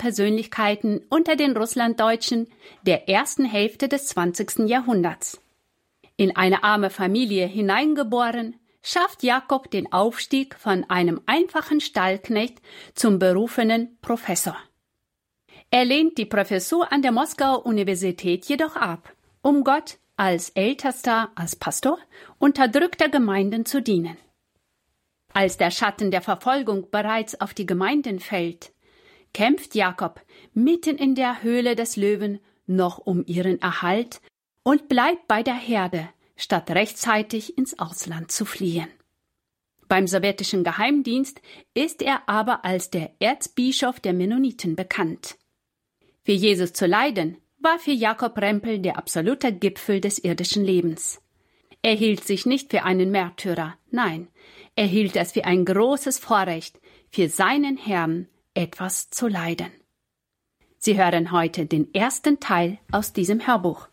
Persönlichkeiten unter den Russlanddeutschen der ersten Hälfte des 20. Jahrhunderts. In eine arme Familie hineingeboren, schafft Jakob den Aufstieg von einem einfachen Stallknecht zum berufenen Professor. Er lehnt die Professur an der Moskauer Universität jedoch ab, um Gott als Ältester, als Pastor unterdrückter Gemeinden zu dienen. Als der Schatten der Verfolgung bereits auf die Gemeinden fällt, kämpft Jakob mitten in der Höhle des Löwen noch um ihren Erhalt und bleibt bei der Herde, statt rechtzeitig ins Ausland zu fliehen. Beim sowjetischen Geheimdienst ist er aber als der Erzbischof der Mennoniten bekannt. Für Jesus zu leiden, war für Jakob Rempel der absolute Gipfel des irdischen Lebens. Er hielt sich nicht für einen Märtyrer, nein, er hielt es für ein großes Vorrecht, für seinen Herrn etwas zu leiden. Sie hören heute den ersten Teil aus diesem Hörbuch.